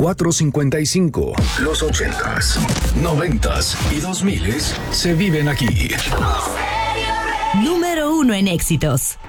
455. Los 80s, 90s y 2000s se viven aquí. Número 1 en éxitos.